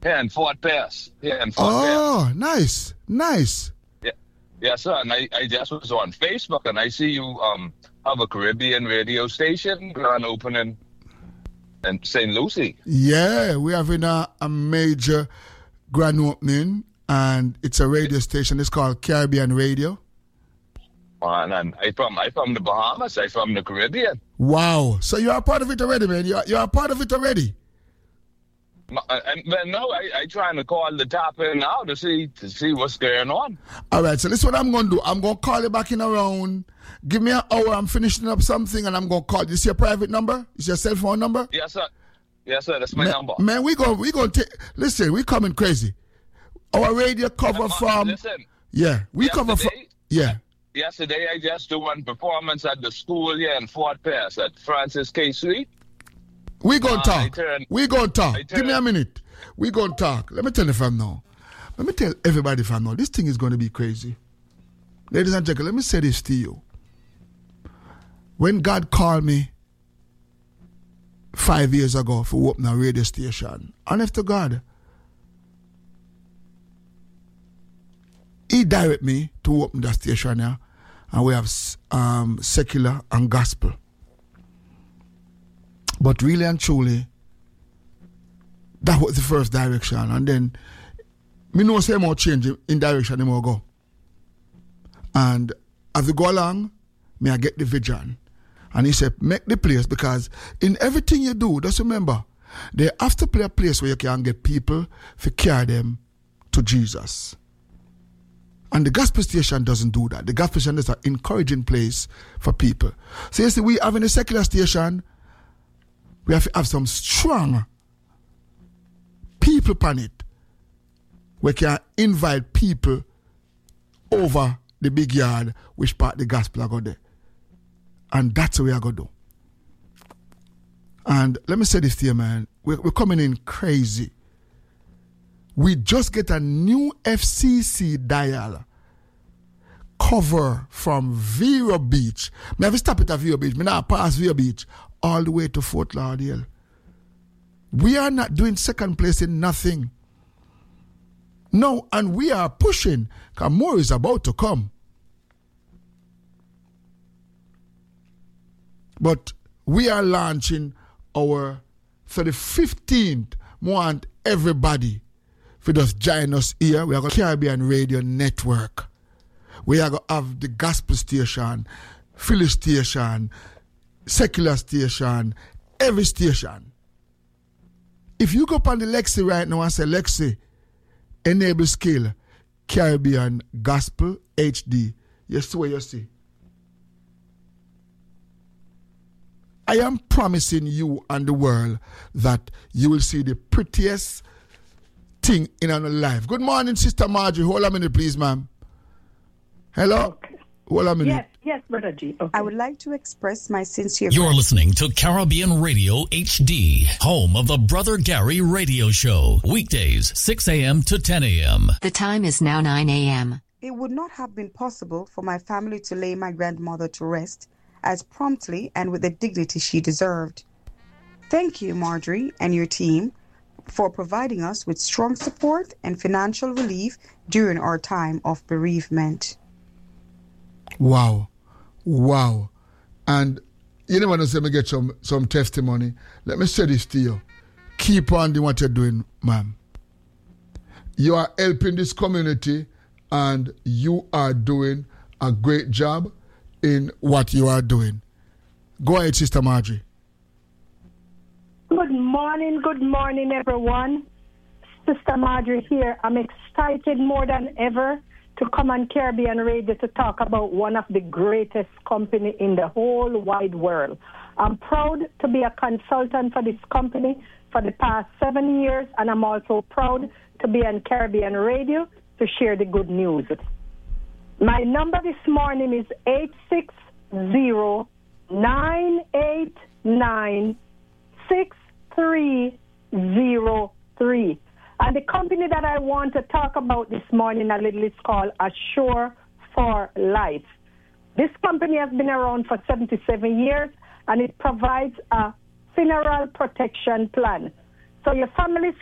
Here in Fort Pierce. Oh, nice. Yeah, yes, sir. And I just was on Facebook and I see you have a Caribbean radio station grand opening in St. Lucie. Yeah, we're having a major grand opening, and it's a radio station. It's called Caribbean Radio. And I from the Bahamas. I from the Caribbean. Wow. So you are part of it already, man. You are part of it already. No, I trying to call the top end now to see what's going on. All right, so this is what I'm going to do. I'm going to call you back in around. Give me an hour. I'm finishing up something, and I'm going to call. This is your private number? Is your cell phone number? Yes, sir. Yes, sir. That's my number. Man, we going to take. Listen, we coming crazy. Our radio cover from. Listen. Yeah, we cover from. Yeah. Yesterday, I just did one performance at the school here in Fort Pierce at Francis K. Street. We gonna talk. We gonna talk. Give me a minute. We gonna talk. Let me tell you fam now. Let me tell everybody fam now. This thing is gonna be crazy. Ladies and gentlemen, let me say this to you. When God called me 5 years ago for opening a radio station, honest to God, He directed me to open that station here, and we have secular and gospel. But really and truly, that was the first direction. And then, me know say more change in direction, they more go. And as we go along, me I get the vision. And he said, make the place, because in everything you do, just remember, they have to play a place where you can get people to carry them to Jesus. And the gospel station doesn't do that. The gospel station is an encouraging place for people. So you see, we have in a secular station, we have to have some strong people on it. We can invite people over the big yard, which part the gospel are going to do. And that's what we are going to do. And let me say this to you, man. We're coming in crazy. We just get a new FCC dial cover from Vero Beach. Me have to stop it at Vero Beach. Me now pass Vero Beach all the way to Fort Lauderdale. We are not doing second place in nothing. No, and we are pushing, because more is about to come. But we are launching our, for the 15th, want everybody to just join us here. We are going to Caribbean Radio Network. We are going to have the gospel station, Philly station, secular station, every station. If you go up on the Lexi right now and say, Lexi, enable skill, Caribbean Gospel HD, you see what you see. I am promising you and the world that you will see the prettiest thing in our life. Good morning, Sister Marjorie. Hold a minute, please, ma'am. Hello? Okay. Hold a minute. Yes, Brother G. Okay. I would like to express my sincere... You're listening to Caribbean Radio HD, home of the Brother Gary Radio Show. Weekdays, 6 a.m. to 10 a.m. The time is now 9 a.m. It would not have been possible for my family to lay my grandmother to rest as promptly and with the dignity she deserved. Thank you, Marjorie and your team, for providing us with strong support and financial relief during our time of bereavement. Wow. And you never know, say me get some testimony. Let me say this to you. Keep on doing what you're doing, ma'am. You are helping this community and you are doing a great job in what you are doing. Go ahead, Sister Marjorie. Good morning, everyone. Sister Marjorie here. I'm excited more than ever to come on Caribbean Radio to talk about one of the greatest company in the whole wide world. I'm proud to be a consultant for this company for the past 7 years, and I'm also proud to be on Caribbean Radio to share the good news. My number this morning is 860-989-6303. And the company that I want to talk about this morning a little is called Assure for Life. This company has been around for 77 years, and it provides a funeral protection plan. So your family's